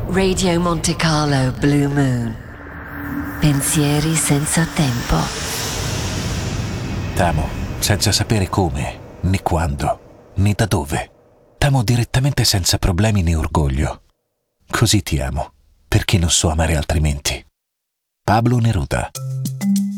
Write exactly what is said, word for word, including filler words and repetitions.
Radio Monte Carlo Blue Moon. Pensieri senza tempo. T'amo senza sapere come, né quando, né da dove. T'amo direttamente senza problemi né orgoglio. Così ti amo, perché non so amare altrimenti. Pablo Neruda.